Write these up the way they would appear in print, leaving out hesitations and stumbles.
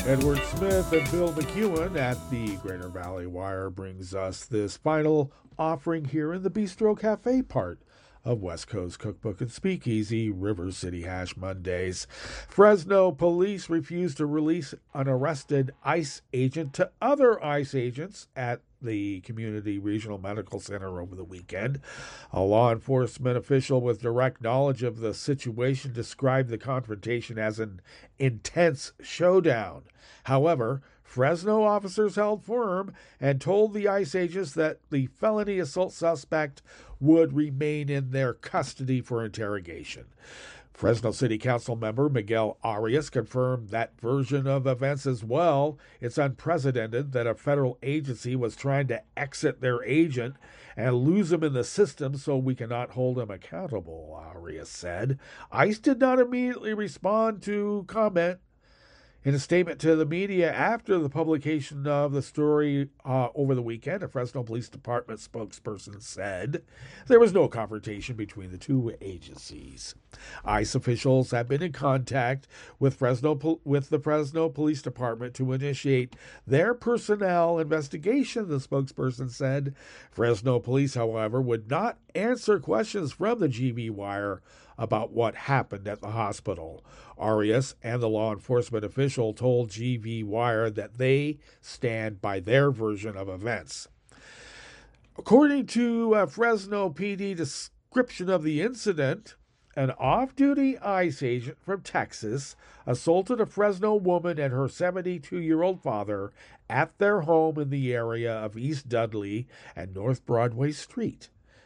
Edward Smith and Bill McEwen at the Greater Valley Wire brings us this final offering here in the Bistro Cafe part of West Coast Cookbook and Speakeasy River City Hash Mondays. Fresno police refused to release an arrested ICE agent to other ICE agents at the Community Regional Medical Center over the weekend. A law enforcement official with direct knowledge of the situation described the confrontation as an intense showdown. However, Fresno officers held firm and told the ICE agents that the felony assault suspect would remain in their custody for interrogation. Fresno City Council member Miguel Arias confirmed that version of events as well. It's unprecedented that a federal agency was trying to exit their agent and lose him in the system so we cannot hold him accountable, Arias said. ICE did not immediately respond to comment. In a statement to the media after the publication of the story over the weekend, a Fresno Police Department spokesperson said there was no confrontation between the two agencies. ICE officials have been in contact with the Fresno Police Department to initiate their personnel investigation, the spokesperson said. Fresno Police, however, would not answer questions from the GV Wire about what happened at the hospital. Arias and the law enforcement official told GV Wire that they stand by their version of events. According to Fresno PD description of the incident, an off-duty ICE agent from Texas assaulted a Fresno woman and her 72-year-old father at their home in the area of East Dudley and North Broadway Street.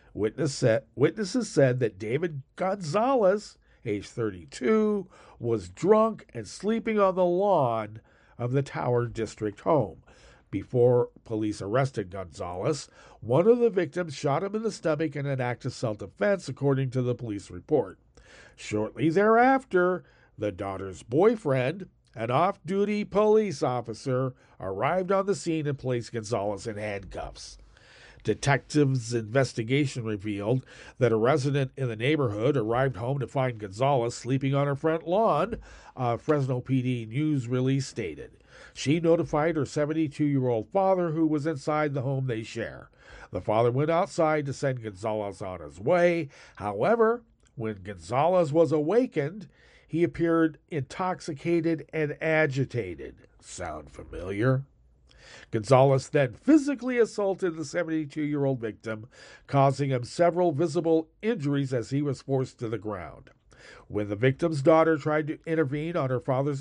Witnesses said that David Gonzalez, age 32, was drunk and sleeping on the lawn of the Tower District home. Before police arrested Gonzalez, one of the victims shot him in the stomach in an act of self-defense, according to the police report. Shortly thereafter, the daughter's boyfriend, an off-duty police officer, arrived on the scene and placed Gonzalez in handcuffs. Detectives' investigation revealed that a resident in the neighborhood arrived home to find Gonzalez sleeping on her front lawn, a Fresno PD news release stated. She notified her 72-year-old father, who was inside the home they share. The father went outside to send Gonzalez on his way. However, when Gonzalez was awakened, he appeared intoxicated and agitated. Sound familiar? Gonzalez then physically assaulted the 72-year-old victim, causing him several visible injuries as he was forced to the ground. When the victim's daughter tried to intervene on her father's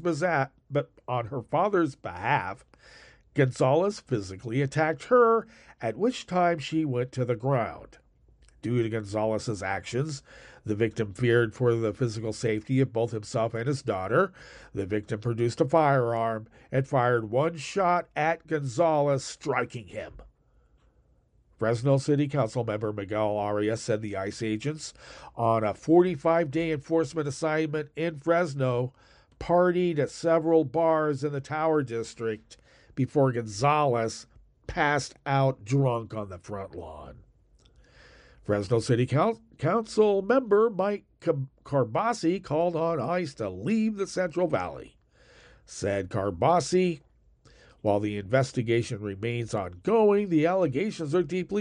behalf, Gonzalez physically attacked her, at which time she went to the ground. Due to Gonzalez's actions, the victim feared for the physical safety of both himself and his daughter. The victim produced a firearm and fired one shot at Gonzalez, striking him. Fresno City Council member Miguel Arias said the ICE agents, on a 45-day enforcement assignment in Fresno, partied at several bars in the Tower District before Gonzalez passed out drunk on the front lawn. Fresno City Council member Mike Carbasi called on ICE to leave the Central Valley. Said Carbasi, while the investigation remains ongoing, the allegations are deeply